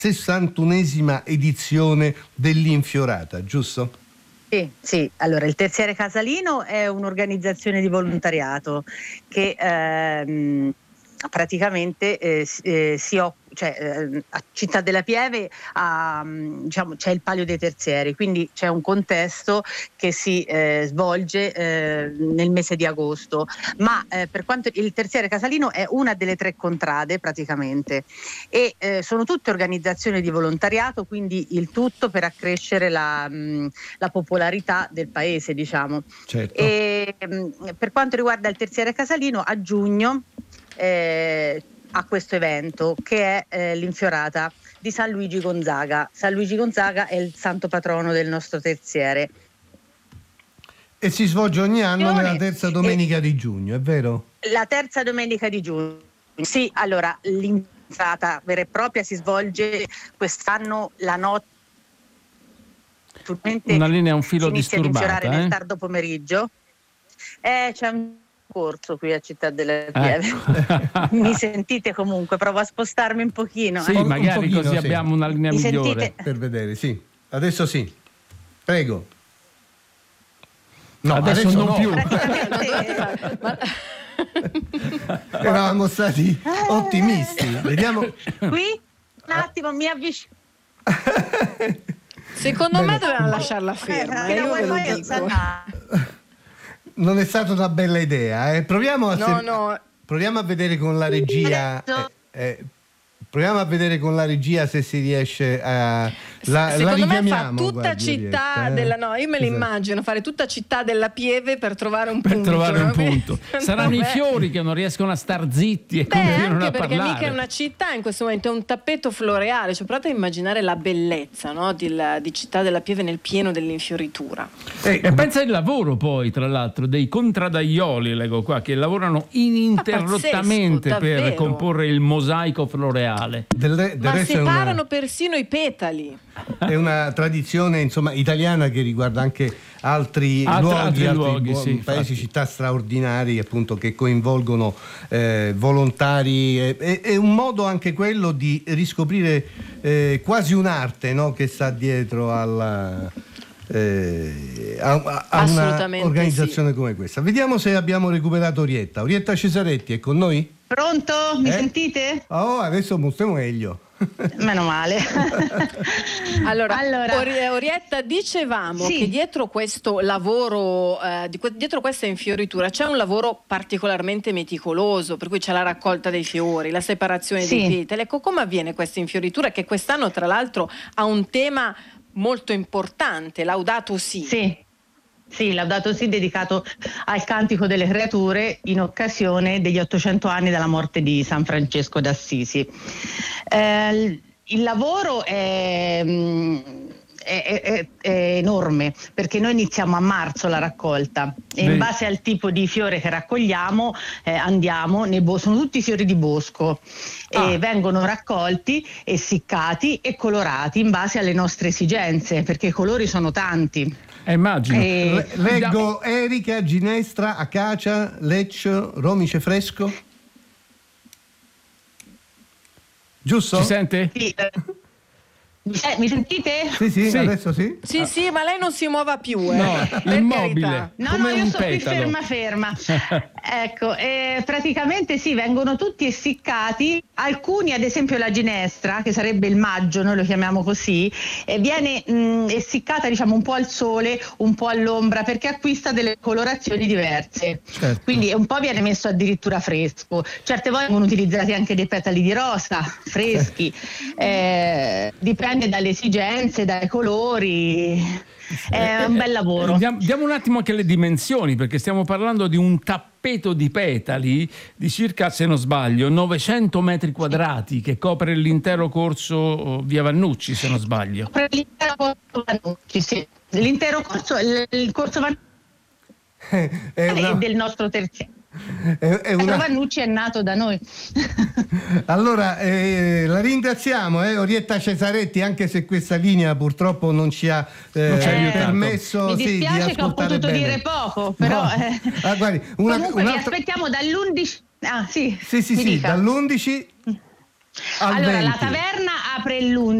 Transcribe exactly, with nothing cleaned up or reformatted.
sessantunesima edizione dell'Infiorata, giusto? Sì, sì, allora il Terziare Casalino è un'organizzazione di volontariato che ehm, praticamente eh, eh, si occupa, cioè eh, a Città della Pieve ha, diciamo, c'è il Palio dei Terzieri, quindi c'è un contesto che si eh, svolge eh, nel mese di agosto, ma eh, per quanto il Terziare Casalino è una delle tre contrade praticamente e eh, sono tutte organizzazioni di volontariato, quindi il tutto per accrescere la, mh, la popolarità del paese, diciamo. Certo. E mh, per quanto riguarda il Terziare Casalino, a giugno eh, a questo evento che è eh, l'Infiorata di San Luigi Gonzaga. San Luigi Gonzaga è il santo patrono del nostro terziere. E si svolge ogni anno nella terza domenica e, di giugno, è vero? La terza domenica di giugno. Sì, allora l'Infiorata vera e propria si svolge quest'anno la notte. Una linea, un filo si inizia disturbata, ad infiorare eh? nel tardo pomeriggio. Eh, c'è un corso qui a Città della Pieve. Ecco. Mi sentite comunque? Provo a spostarmi un pochino. Sì, eh. magari un pochino, così sì. abbiamo una linea Mi migliore. sentite? Per vedere, sì. Adesso sì. Prego. No, adesso, adesso non no. più. Eravamo stati ottimisti. Vediamo. Qui? Un attimo, mi avvicino. Secondo Bene. me dovevano lasciarla ferma. Eh, eh, io ve lo wifi dico. Non è stata una bella idea, eh. Proviamo a No, se- no. proviamo a vedere con la regia. Adesso- eh, eh, proviamo a vedere con la regia se si riesce a. La, la Secondo me fa richiamiamo, tutta guardi, Città Orietta, eh. della no, io me lo Esatto. immagino fare tutta Città della Pieve per trovare un Per punto. trovare un no? punto. Secondo Saranno i me- fiori che non riescono a star zitti e Beh, continuano anche a perché parlare. mica è una città in questo momento, è un tappeto floreale. Cioè, provate a immaginare la bellezza, no? di, la- di Città della Pieve nel pieno dell'infioritura. Eh, E pensa al lavoro poi, tra l'altro, dei contraddaioli, leggo qua, che lavorano ininterrottamente pazzesco, per davvero. comporre il mosaico floreale. del re- del Ma resto è separano una, persino i petali. è una tradizione, insomma, italiana che riguarda anche altri Altri- luoghi, altri altri luoghi, bu- sì, paesi, infatti. città straordinari, appunto, che coinvolgono eh, volontari. eh, È, è un modo anche quello di riscoprire eh, quasi un'arte, no, che sta dietro alla, eh, a, a- a una Assolutamente organizzazione come questa. Vediamo se abbiamo recuperato Orietta. Orietta Cesaretti è con noi? Pronto? Mi Eh? sentite? Oh, adesso molto meglio. Meno male. Allora, Allora- Ori- Orietta, dicevamo Sì. che dietro questo lavoro, eh, di que- dietro questa infioritura c'è un lavoro particolarmente meticoloso, per cui c'è la raccolta dei fiori, la separazione Sì. dei petali. Ecco, come avviene questa infioritura che quest'anno tra l'altro ha un tema molto importante, Laudato Si. Sì. Sì, Laudato Si dedicato al Cantico delle Creature in occasione degli ottocento anni dalla morte di San Francesco d'Assisi. Eh, il lavoro è, mh, è, è- è enorme perché noi iniziamo a marzo la raccolta e Beh. in base al tipo di fiore che raccogliamo eh, andiamo, nei bo- sono tutti fiori di bosco Ah. e vengono raccolti, essiccati e colorati in base alle nostre esigenze perché i colori sono tanti. Eh, immagino. Eh, Le- Leggo Erica, Ginestra, Acacia, Leccio, Romice Fresco. Giusto? Ci sente? Sì, eh, eh, mi sentite? Sì, sì, Sì. adesso sì. Sì, sì, ma lei non si muova più, eh. No, Per immobile. carità. No, Come no, io un sto qui petalo. ferma ferma. Ecco, eh, praticamente sì, vengono tutti essiccati, alcuni ad esempio la ginestra, che sarebbe il maggio, noi lo chiamiamo così, eh, viene mh, essiccata diciamo un po' al sole, un po' all'ombra, perché acquista delle colorazioni diverse. Certo. Quindi un po' viene messo addirittura fresco, certe volte vengono utilizzati anche dei petali di rosa, freschi, eh, dipende dalle esigenze, dai colori. È un bel lavoro. Diamo, diamo un attimo anche le dimensioni, perché stiamo parlando di un tappeto di petali di circa, se non sbaglio, novecento metri quadrati che copre l'intero corso via Vannucci, se non sbaglio. Per l'intero corso Vannucci, sì. L'intero corso, il, il corso Vannucci È è una- del nostro terziario. è- è una- Vannucci è nato da noi. Allora, eh, la ringraziamo, eh, Orietta Cesaretti, anche se questa linea purtroppo non ci ha eh, Non ci ha aiutato. permesso Mi sì, di dispiace che ho ascoltare potuto bene. dire poco, però No. eh, Ah, guardi, una- comunque vi un'altra- aspettiamo dall'undici. Ah, sì. Sì, sì, mi sì, dica. dall'undici Al allora, venti. la taverna apre l'undici